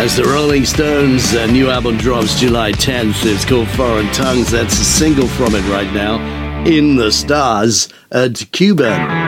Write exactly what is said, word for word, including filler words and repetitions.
As the Rolling Stones' uh, new album drops July tenth, it's called Foreign Tongues. That's a single from it right now. In the Stars at Cuban.